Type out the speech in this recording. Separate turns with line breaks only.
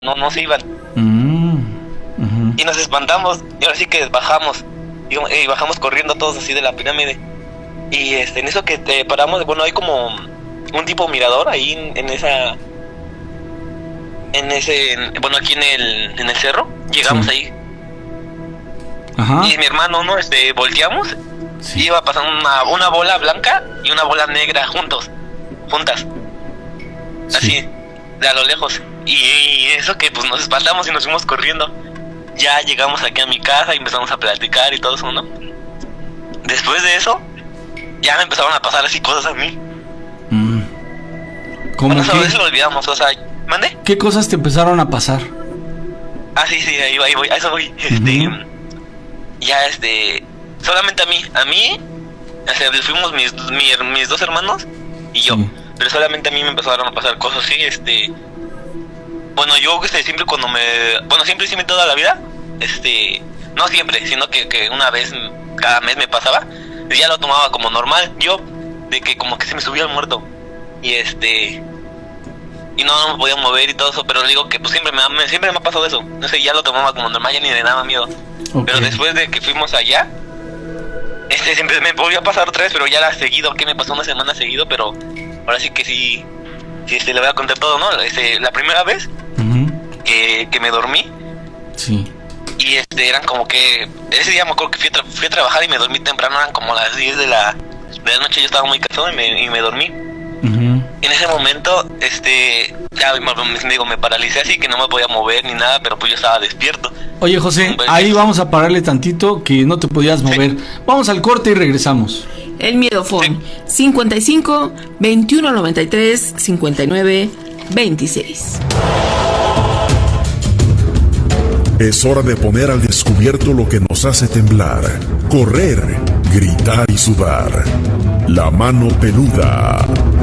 no se iban.
Ujú.
Y nos espantamos, y ahora sí que bajamos, y bajamos corriendo todos así de la pirámide. Y en eso que te paramos, bueno, hay como un tipo mirador ahí bueno, aquí en el cerro, llegamos
Sí.
ahí.
Ajá.
Y mi hermano, ¿no? Volteamos,
Sí.
y iba pasando una bola blanca y una bola negra juntas,
Sí.
así, de a lo lejos. Y eso que pues nos espantamos y nos fuimos corriendo. Ya llegamos aquí a mi casa y empezamos a platicar y todo eso, ¿no? Después de eso, ya me empezaron a pasar así cosas a mí.
¿Cómo
Bueno, a veces
qué?
lo olvidamos, o sea, ¿mande?
¿Qué cosas te empezaron a pasar?
Ah, sí, ahí voy, a eso voy. Ya solamente a mí, o sea, fuimos mis dos hermanos y yo,
Sí.
pero solamente a mí me empezaron a pasar cosas así, bueno, yo siempre siempre sí toda la vida, no siempre, sino que una vez cada mes me pasaba, y ya lo tomaba como normal, yo, de que como que se me subía el muerto, y y no me podía mover y todo eso, pero digo que pues siempre me ha pasado eso, no sé, ya lo tomaba como normal, ya ni le daba miedo.
Ok.
Pero después de que fuimos allá, siempre me volvió a pasar otra vez, pero ya era seguido, que me pasó una semana seguido, pero ahora sí que sí, le voy a contar todo, ¿no? La primera vez
Ujú.
que me dormí,
Sí.
y eran como que, ese día me acuerdo que fui a trabajar y me dormí temprano, eran como las 10 de la noche, yo estaba muy cansado y me dormí.
Ujú.
En ese momento, ya me paralicé así que no me podía mover ni nada, pero pues yo estaba despierto.
Oye, José, ahí vamos a pararle tantito que no te podías mover. Vamos al corte y regresamos.
El Miedo Phone 55 21 93 59 26.
Es hora de poner al descubierto lo que nos hace temblar, correr, gritar y sudar. La mano peluda.